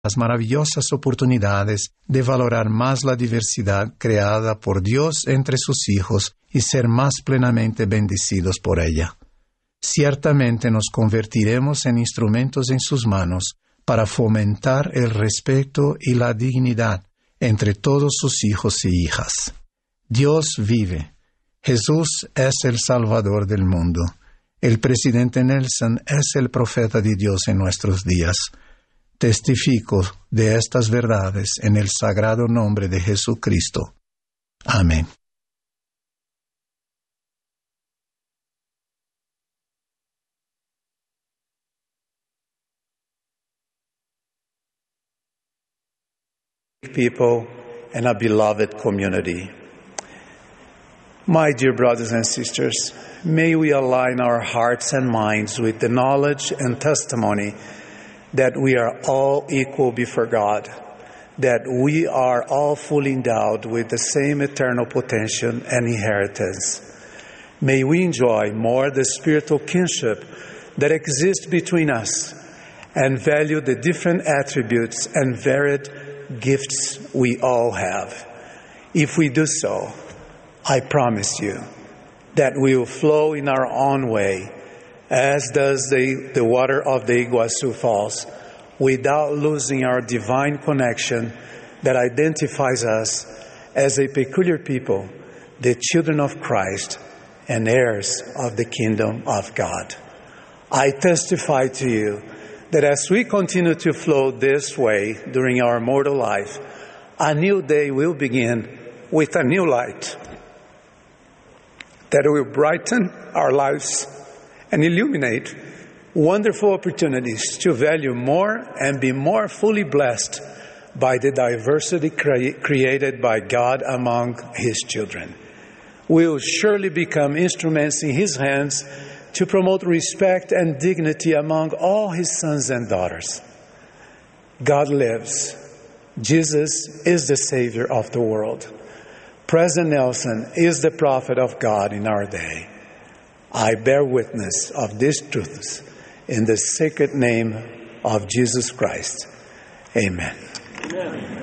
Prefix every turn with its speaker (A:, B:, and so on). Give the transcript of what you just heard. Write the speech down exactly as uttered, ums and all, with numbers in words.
A: las maravillosas oportunidades de valorar más la diversidad creada por Dios entre sus hijos y ser más plenamente bendecidos por ella. Ciertamente nos convertiremos en instrumentos en sus manos para fomentar el respeto y la dignidad entre todos sus hijos y hijas. Dios vive. Jesús es el Salvador del mundo. El presidente Nelson es el profeta de Dios en nuestros días. Testifico de estas verdades en el sagrado nombre de Jesucristo. Amén.
B: People and a beloved community. My dear brothers and sisters, may we align our hearts and minds with the knowledge and testimony that we are all equal before God, that we are all fully endowed with the same eternal potential and inheritance. May we enjoy more the spiritual kinship that exists between us and value the different attributes and varied gifts we all have. If we do so, I promise you that we will flow in our own way, as does the, the water of the Iguazu Falls, without losing our divine connection that identifies us as a peculiar people, the children of Christ and heirs of the kingdom of God. I testify to you that as we continue to flow this way during our mortal life, a new day will begin with a new light that will brighten our lives and illuminate wonderful opportunities to value more and be more fully blessed by the diversity cre- created by God among His children. We will surely become instruments in His hands to promote respect and dignity among all His sons and daughters. God lives. Jesus is the Savior of the world. President Nelson is the prophet of God in our day. I bear witness of these truths in the sacred name of Jesus Christ. Amen. Amen.